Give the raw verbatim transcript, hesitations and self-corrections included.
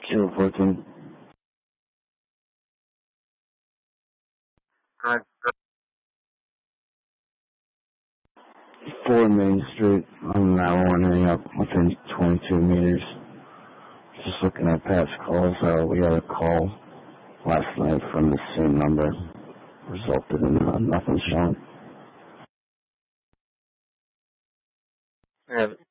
Kilo fourteen. Alright. four Main Street. I'm now wandering up within twenty-two meters. Just looking at past calls. Uh, we got a call last night from the same number. Resulted in uh, nothing shown. Yeah,